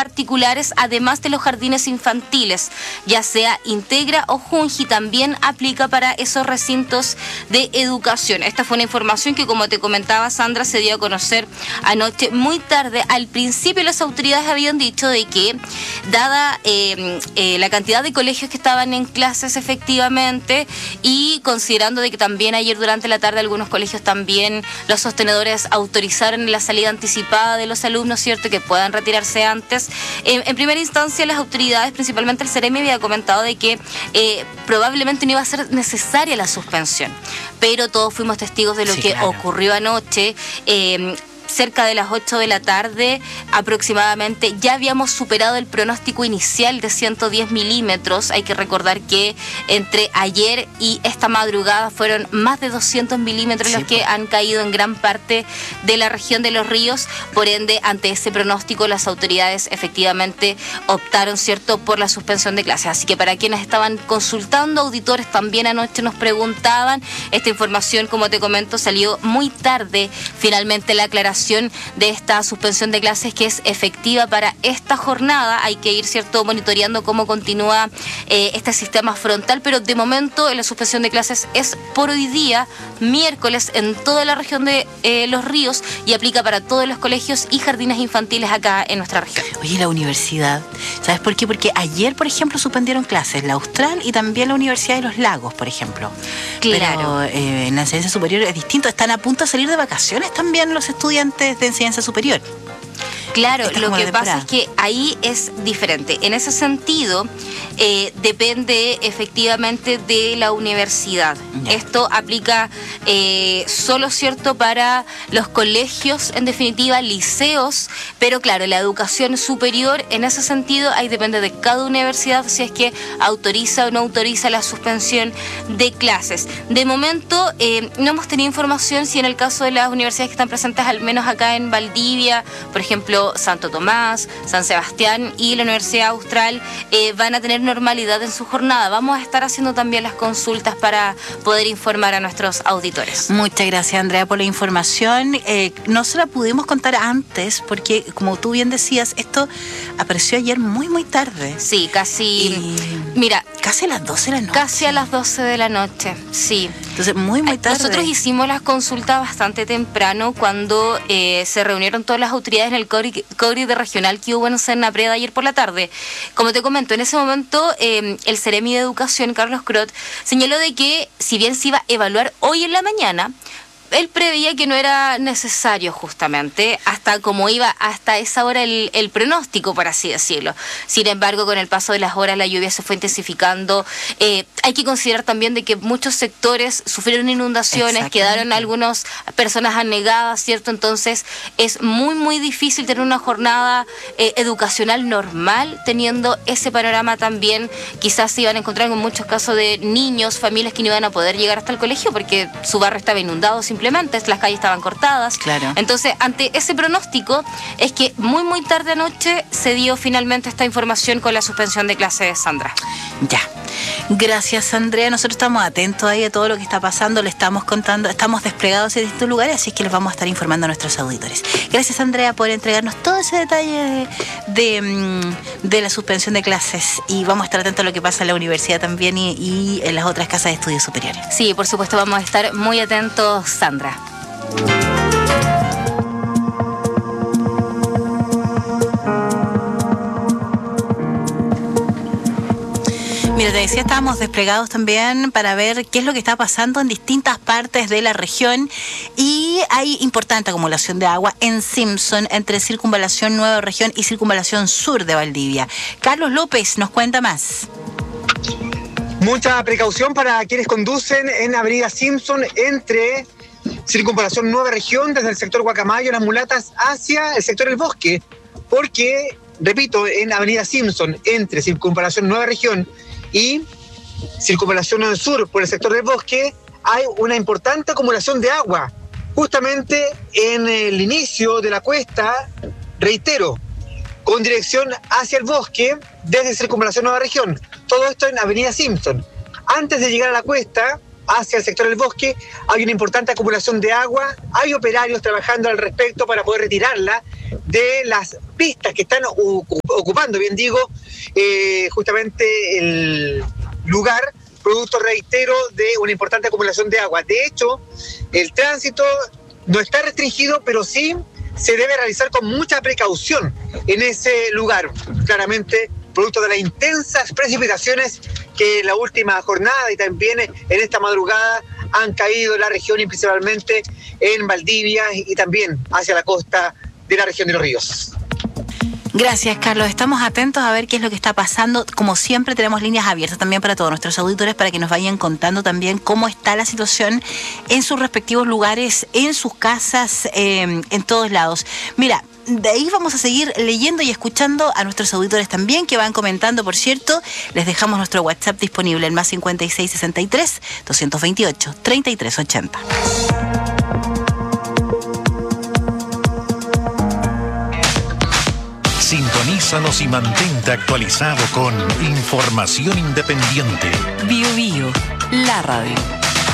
particulares, además de los jardines infantiles, ya sea Integra o Junji, también aplica para esos recintos de educación. Esta fue una información que, como te comentaba Sandra, se dio a conocer anoche muy tarde. Al principio las autoridades habían dicho de que, dada la cantidad de colegios que estaban en clases efectivamente, y considerando de que también ayer durante la tarde algunos colegios también los sostenedores autorizaron la salida anticipada de los alumnos, ¿cierto?, que puedan retirarse antes. En primera instancia las autoridades, principalmente el Ceremi, había comentado de que probablemente no iba a ser necesaria la suspensión, pero todos fuimos testigos de lo que ocurrió anoche. Cerca de las 8 de la tarde aproximadamente ya habíamos superado el pronóstico inicial de 110 milímetros. Hay que recordar que entre ayer y esta madrugada fueron más de 200 milímetros los que han caído en gran parte de la región de Los Ríos. Por ende, ante ese pronóstico, las autoridades efectivamente optaron, ¿cierto?, por la suspensión de clases. Así que para quienes estaban consultando, auditores también anoche nos preguntaban, esta información, como te comento, salió muy tarde. Finalmente la aclaración de esta suspensión de clases, que es efectiva para esta jornada. Hay que ir, ¿cierto?, monitoreando cómo continúa este sistema frontal, pero de momento la suspensión de clases es por hoy día, miércoles, en toda la región de Los Ríos, y aplica para todos los colegios y jardines infantiles acá en nuestra región. Oye, la universidad, ¿sabes por qué? Porque ayer, por ejemplo, suspendieron clases, la Austral y también la Universidad de Los Lagos, por ejemplo. Claro. Pero en la enseñanza superior es distinto, están a punto de salir de vacaciones también los estudiantes de enseñanza superior. Claro, lo que pasa es que ahí es diferente. En ese sentido, depende efectivamente de la universidad. Esto aplica solo, ¿cierto?, para los colegios, en definitiva, liceos, pero claro, la educación superior, en ese sentido, ahí depende de cada universidad si es que autoriza o no autoriza la suspensión de clases. De momento, no hemos tenido información si en el caso de las universidades que están presentes, al menos acá en Valdivia, por ejemplo, Santo Tomás, San Sebastián y la Universidad Austral, van a tener normalidad en su jornada. Vamos a estar haciendo también las consultas para poder informar a nuestros auditores. Muchas gracias, Andrea, por la información. No se la pudimos contar antes porque, como tú bien decías, esto apareció ayer muy, muy tarde. Sí, casi... Mira, casi a las 12 de la noche. Casi a las 12 de la noche, sí. Entonces, muy, muy tarde. Nosotros hicimos las consultas bastante temprano cuando se reunieron todas las autoridades en el COGRI de regional que hubo en Senapred ayer por la tarde. Como te comento, en ese momento el Ceremi de Educación, Carlos Crot, señaló de que si bien se iba a evaluar hoy en la mañana, él preveía que no era necesario justamente, hasta como iba hasta esa hora el pronóstico, por así decirlo. Sin embargo, con el paso de las horas la lluvia se fue intensificando. Hay que considerar también de que muchos sectores sufrieron inundaciones, quedaron algunas personas anegadas, ¿cierto? Entonces es muy, muy difícil tener una jornada educacional normal teniendo ese panorama también. Quizás se iban a encontrar con muchos casos de niños, familias que no iban a poder llegar hasta el colegio porque su barrio estaba inundado, simplemente las calles estaban cortadas. Claro. Entonces, ante ese pronóstico, es que muy, muy tarde anoche se dio finalmente esta información con la suspensión de clases, Sandra. Ya. Gracias, Andrea. Nosotros estamos atentos ahí a todo lo que está pasando, le estamos contando, estamos desplegados en distintos lugares, así que les vamos a estar informando a nuestros auditores. Gracias, Andrea, por entregarnos todo ese detalle de la suspensión de clases, y vamos a estar atentos a lo que pasa en la universidad también y en las otras casas de estudios superiores. Sí, por supuesto, vamos a estar muy atentos, Sandra. Mira, te decía, estábamos desplegados también para ver qué es lo que está pasando en distintas partes de la región, y hay importante acumulación de agua en Simpson, entre Circunvalación Nueva Región y Circunvalación Sur de Valdivia. Carlos López nos cuenta más. Mucha precaución para quienes conducen en Avenida Simpson entre Circunvalación Nueva Región, desde el sector Guacamayo, Las Mulatas, hacia el sector El Bosque, porque, repito, en Avenida Simpson, entre Circunvalación Nueva Región y Circunvalación Sur por el sector del Bosque, hay una importante acumulación de agua, justamente en el inicio de la cuesta, reitero, con dirección hacia el Bosque, desde Circunvalación Nueva Región. Todo esto en Avenida Simpson. Antes de llegar a la cuesta, hacia el sector del Bosque, hay una importante acumulación de agua. Hay operarios trabajando al respecto para poder retirarla de las pistas que están ocupando, bien digo, justamente el lugar, producto, reitero, de una importante acumulación de agua. De hecho, el tránsito no está restringido, pero sí se debe realizar con mucha precaución en ese lugar. Claramente, producto de las intensas precipitaciones que en la última jornada y también en esta madrugada han caído en la región y principalmente en Valdivia y también hacia la costa de la región de Los Ríos. Gracias, Carlos. Estamos atentos a ver qué es lo que está pasando. Como siempre, tenemos líneas abiertas también para todos nuestros auditores para que nos vayan contando también cómo está la situación en sus respectivos lugares, en sus casas, en todos lados. Mira, de ahí vamos a seguir leyendo y escuchando a nuestros auditores también, que van comentando, por cierto. Les dejamos nuestro WhatsApp disponible, el más 5663-228-3380. Sintonízanos y mantente actualizado con información independiente. Bio Bio, la radio.